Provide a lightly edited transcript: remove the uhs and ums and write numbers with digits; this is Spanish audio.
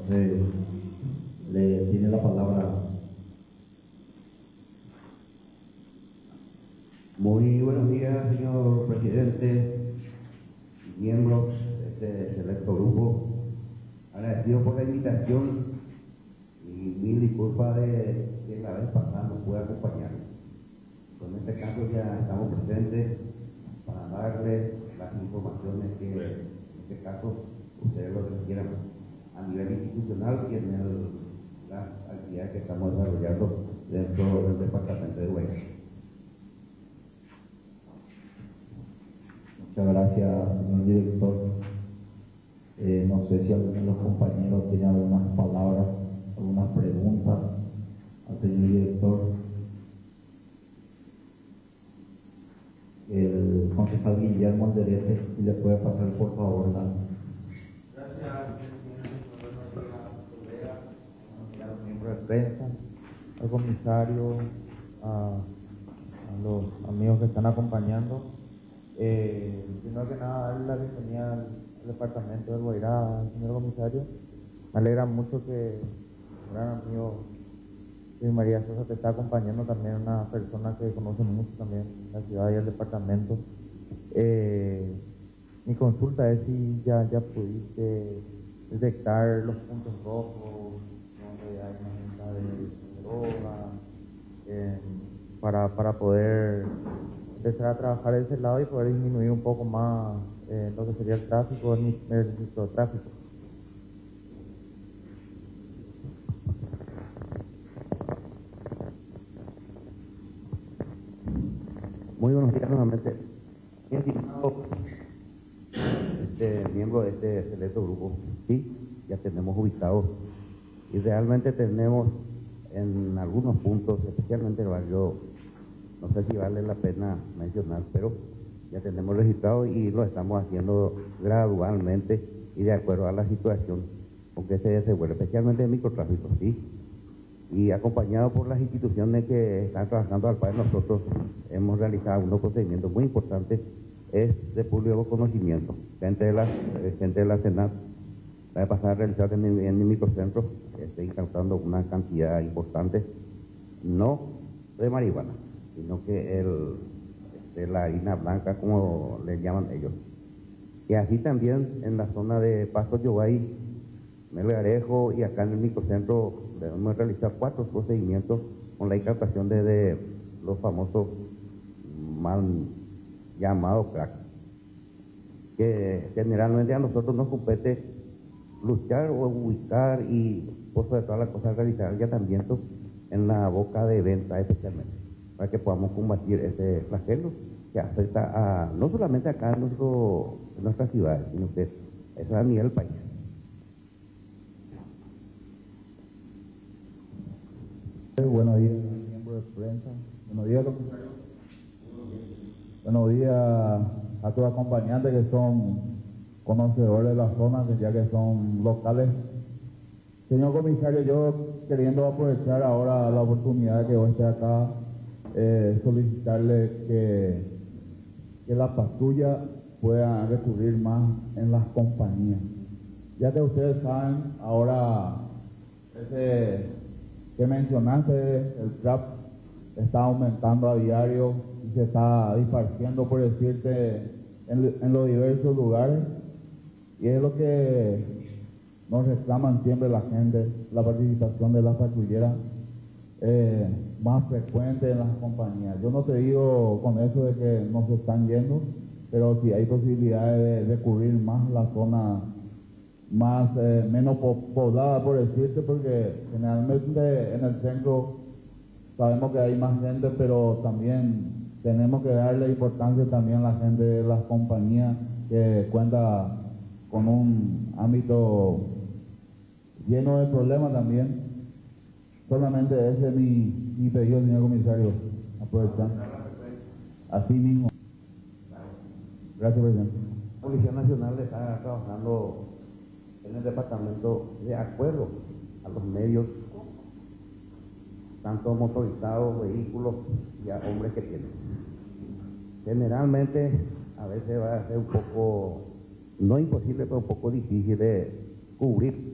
Entonces, le tiene la palabra. Muy buenos días, señor presidente, miembros de este selecto grupo. Agradecido por la invitación y mil disculpas de que la vez pasada no pude acompañarnos. En este caso ya estamos presentes para darles las informaciones que en este caso ustedes lo requieran a nivel institucional y en las actividades que estamos desarrollando dentro del departamento de Guayas. Muchas gracias, señor director. No sé si alguno de los compañeros tiene algunas palabras, algunas preguntas al señor director. El concejal Guillermo Alderete, si le puede pasar por favor la. Gracias, a los miembros de prensa, al comisario, a los amigos que están acompañando. Primero que nada, darle la bienvenida al departamento del Guairá, al señor comisario. Me alegra mucho que un gran amigo Luis María Sosa te está acompañando, también una persona que conoce mucho también la ciudad y el departamento. Mi consulta es si ya pudiste detectar los puntos rojos donde hay una venta de droga, para poder empezar a trabajar de ese lado y poder disminuir un poco más lo que sería el tráfico, el microtráfico. Muy buenos días nuevamente. Mi estimado miembro de este selecto grupo, sí, ya tenemos ubicados y realmente tenemos en algunos puntos, especialmente el barrio, no sé si vale la pena mencionar, pero ya tenemos registrado y lo estamos haciendo gradualmente y de acuerdo a la situación con que se desenvuelve, especialmente el microtráfico, sí. Y acompañado por las instituciones que están trabajando al par de nosotros, hemos realizado unos procedimientos muy importantes, es de público conocimiento. Gente de la Senat, la vez pasada realizada en mi microcentro, incautando una cantidad importante, no de marihuana, sino que la harina blanca, como le llaman ellos. Y así también en la zona de Pasto Yobay, Melgarejo y acá en el microcentro hemos realizado 4 procedimientos con la incautación de los famosos mal llamados crack, que generalmente a nosotros nos compete luchar o ubicar y por sobre todas las cosas realizar el allanamiento en la boca de venta especialmente, para que podamos combatir ese flagelo que afecta no solamente acá en nuestra ciudad, sino que es a nivel país. Buenos días, miembro de prensa. Buenos días, comisario. Buenos días a tus acompañantes que son conocedores de la zona, ya que son locales. Señor comisario, yo queriendo aprovechar ahora la oportunidad de que hoy esté acá, solicitarle que la patrulla pueda recurrir más en las compañías. Ya que ustedes saben, ahora ese que mencionaste, el trap está aumentando a diario y se está disparciendo, por decirte, en los diversos lugares, y es lo que nos reclaman siempre la gente, la participación de las patrulleras más frecuente en las compañías. Yo no te digo con eso de que no se están yendo, pero si hay posibilidades de recurrir más la zona más menos poblada, por decirte, porque generalmente en el centro sabemos que hay más gente, pero también tenemos que darle importancia también a la gente de las compañías que cuenta con un ámbito lleno de problemas también. Solamente ese es mi pedido, señor comisario, aprovechando. Así mismo. Gracias, presidente. La Policía Nacional está trabajando en el departamento de acuerdo a los medios, tanto motorizados, vehículos y a hombres que tienen. Generalmente a veces va a ser un poco, no imposible, pero un poco difícil de cubrir